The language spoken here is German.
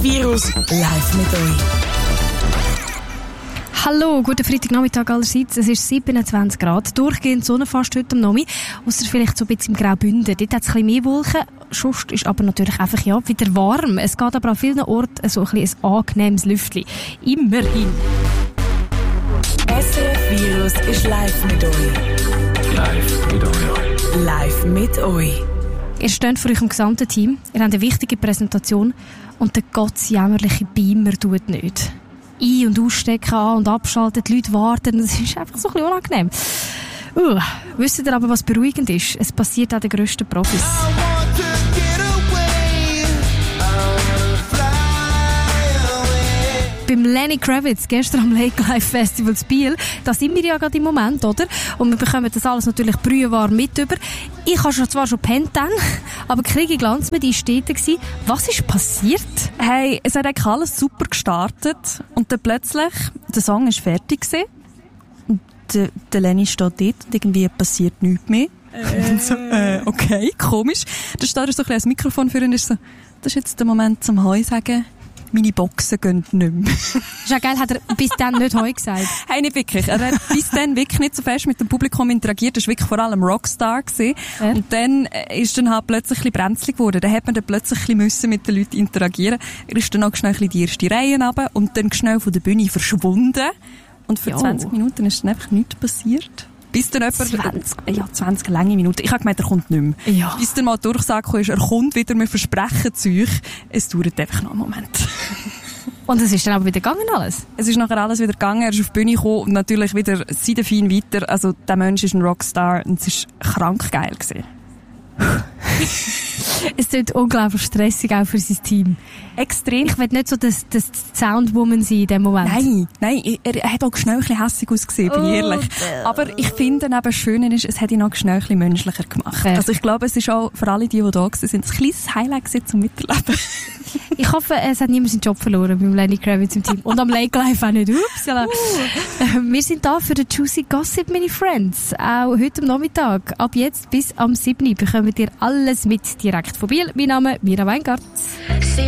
Virus live mit euch. Hallo, guten Freitagnachmittag allerseits. Es ist 27 Grad, durchgehend Sonne fast heute am Nomi, ausser vielleicht so ein bisschen im Graubünden. Dort hat es ein bisschen mehr Wolken, sonst ist aber natürlich einfach wieder warm. Es geht aber an vielen Orten so ein bisschen ein angenehmes Lüftchen. Immerhin. SRF Virus ist live mit euch. Live mit euch. Live mit euch. Ihr steht vor eurem gesamten Team, ihr habt eine wichtige Präsentation und der gottsjämmerliche Beamer tut nicht. Ein- und ausstecken, an- und abschalten, die Leute warten, das ist einfach so ein bisschen unangenehm. Wisst ihr aber, was beruhigend ist? Es passiert auch den grössten Profis. Beim Lenny Kravitz, gestern am Lake Life Festival in Biel, da sind wir ja gerade im Moment, oder? Und wir bekommen das alles natürlich brühwarm mit über. Ich habe zwar schon gepennt dann, aber Kriege Glanz mit ist dort gewesen. Was ist passiert? Hey, es hat eigentlich alles super gestartet und dann plötzlich, der Song ist fertig gewesen und der Lenny steht dort und irgendwie passiert nichts mehr. So, okay, komisch. Dann steht er so ein bisschen als Mikrofon für und ist so, das ist jetzt der Moment zum Heu sagen. Meine Boxen gehen nicht mehr. Ist ja geil, hat er bis dann nicht Heu gesagt? Hey, nicht wirklich. Er hat bis dann wirklich nicht so fest mit dem Publikum interagiert. Das war wirklich vor allem Rockstar gewesen. Ja. Und dann ist dann halt plötzlich ein bisschen brenzlig geworden. Dann hat man dann plötzlich ein bisschen müssen mit den Leuten interagieren. Er ist dann auch schnell die erste Reihe runter und dann schnell von der Bühne verschwunden. Und für 20 Minuten ist dann einfach nichts passiert. Bis dann etwa 20 lange Minuten. Ich habe gemeint, er kommt nicht mehr. Ja. Bis dann mal die Durchsage ist, er kommt wieder, wir versprechen es euch. Es dauert einfach noch einen Moment. Und es ist dann aber wieder gegangen alles? Es ist nachher alles wieder gegangen, er ist auf die Bühne gekommen und natürlich wieder seidefein weiter. Also der Mensch ist ein Rockstar und es war krank geil gewesen. Es klingt unglaublich stressig auch für sein Team. Extrem. Ich will nicht so das Soundwoman sein in dem Moment. Nein, er hat auch schnell ein bisschen hässig ausgesehen, bin ich ehrlich. Aber ich finde eben, das Schöne ist, es hat ihn auch schnell ein bisschen menschlicher gemacht. Ja. Also ich glaube, es ist auch für alle, die da waren, ein kleines Highlight gewesen zum Miterleben. Ich hoffe, es hat niemand seinen Job verloren beim Lenny Kravitz im Team. Und am Lake Life auch nicht. Ups, ja. Wir sind da für den Juicy Gossip, meine Friends. Auch heute am Nachmittag. Ab jetzt bis am 7. bekommt ihr alles mit direkt von Biel. Mein Name ist Mira Weingart.